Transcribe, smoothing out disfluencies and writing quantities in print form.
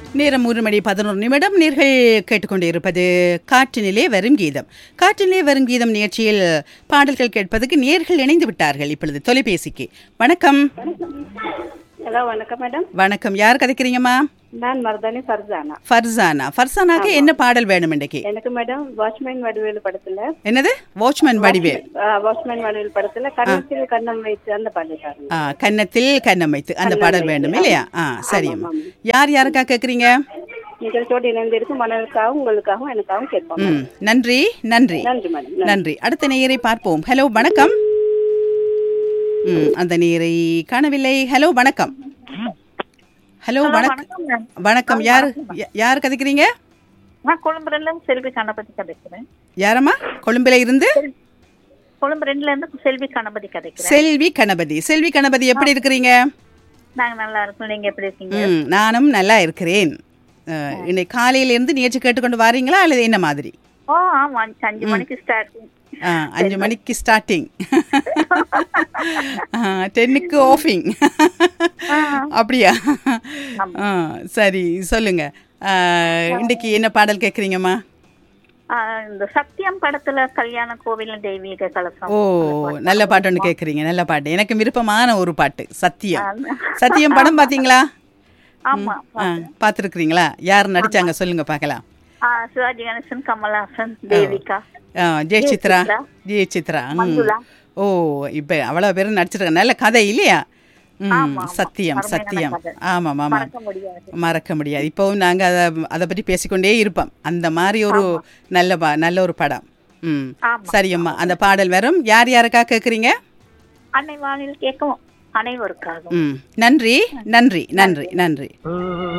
நேரம் 3:11 நேர்கள் கேட்டுக்கொண்டிருப்பது காற்றினிலே வரும் கீதம். காற்றினிலே வரும் கீதம் நிகழ்ச்சியில் பாடல்கள் கேட்பதற்கு நேர்கள் இணைந்து விட்டார்கள் இப்பொழுது தொலைபேசிக்கு. வணக்கம். ஹலோ, வணக்கம் மேடம். வணக்கம். யார் கதைக்கிறீங்கம்மா? நான் மருதானி ஃபர்சானா. ஃபர்சானாக்கு என்ன பாடல் வேணும் இன்றைக்கு? எனக்கு மேடம் வாட்ச்மேன் வடிவேலு படத்துல. என்னது? வாட்ச்மேன் வடிவேல். வாட்ச்மேன் வடிவேலு படத்துல கன்னத்தில் கண்ணம் வைத்து அந்த பாடல். கன்னத்தில் கண்ணம் வைத்து அந்த பாடல் வேண்டும் இல்லையா? சரியம்மா. யார் யாருக்கா கேட்குறீங்க? நிகழ்ச்சியோடு இணைந்திருக்கும் மனதுக்காகவும் உங்களுக்காகவும் எனக்காகவும் கேட்போம். நன்றி நன்றி நன்றி மேடம். நன்றி. அடுத்த நேயரை பார்ப்போம். ஹலோ, வணக்கம். அந்த நேரை காணவில்லை. ஹலோ, வணக்கம். ஹலோ, வணக்கம். வணக்கம். யார் கதைக்கிறீங்க? நான் கொழும்புல இருந்து செல்வி கணபதி கதைக்கிறேன். யாரம்மா? கொழும்புல இருந்து? கொழும்பு 2ல இருந்து செல்வி கணபதி கதைக்கிறேன். செல்வி கணபதி எப்படி இருக்கிறீங்க? நாங்க நல்லா இருக்கோம். நீங்க எப்படி இருக்கீங்க? நானும் நல்லா இருக்கிறேன். இன்னைக்கு காலையில இருந்து நிகழ்ச்சி கேட்டுக்கொண்டு வாரீங்களா அல்லது என்ன மாதிரி? ஆமா, 5 மணிக்கு ஸ்டார்டிங். 5 மணிக்கு ஸ்டார்டிங், 10க்கு ஆஃபிங். அப்படியா? சரி, சொல்லுங்க. இன்னைக்கு என்ன பாடல் கேட்குறீங்கம்மா? இந்த சத்தியம் படத்துல கல்யாண கோவில் தெய்வீக கலசம். நல்ல பாட்டு ஒன்று கேட்குறீங்க. நல்ல பாட்டு. எனக்கு விருப்பமான ஒரு பாட்டு சத்தியம் படம். பார்த்தீங்களா? ஆமா, பார்த்துருக்குறீங்களா? யார் நடிச்சாங்க சொல்லுங்க பார்க்கலாம். சிவாஜி கணேசன், கமல்ஹாசன், தேவிகா, ஜெயசித்ரா. இப்ப அவ்வளவு பேரும் நடிச்சிருக்காங்க. நல்ல கதை இல்லையா? சத்தியம். ஆமா, மறக்க முடியாது. இப்பவும் நாங்க அதை பற்றி பேசிக்கொண்டே இருப்போம். அந்த மாதிரி ஒரு நல்ல ஒரு படம். சரியம்மா, அந்த பாடல் வரும். யார் யாருக்கா கேக்குறீங்க? அன்னை வானில் கேட்கும் அனைவருக்காகவும். நன்றி.